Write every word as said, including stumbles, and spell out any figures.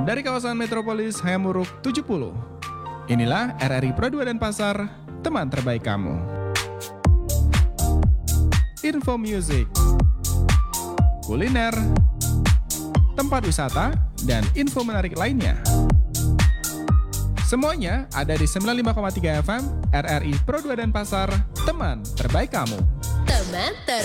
Dari kawasan Metropolis Hayamuruk tujuh puluh. Inilah R R I Pro dua Denpasar, teman terbaik kamu. Info music, kuliner, tempat wisata, dan info menarik lainnya. Semuanya ada di sembilan puluh lima koma tiga F M R R I Pro dua Denpasar, teman terbaik kamu. Teman terbaik.